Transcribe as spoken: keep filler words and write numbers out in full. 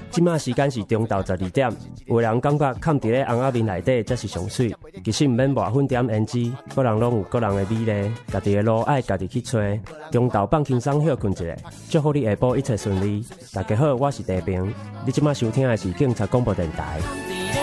即马时间是中昼十二点，有人感觉藏伫咧红仔面内底才是上水，其实毋免抹粉点胭脂，个人拢有个人的美丽，家己的路爱家己去找。中昼放轻松休困一下，祝福你下晡一切顺利。大家好，我是地平，你即马收听的是警察广播电台。